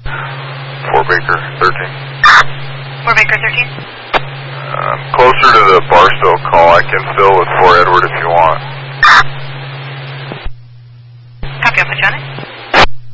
Fort Baker 13. Fort Baker 13? Closer to the Barstow call. I can fill with Fort Edward if you want.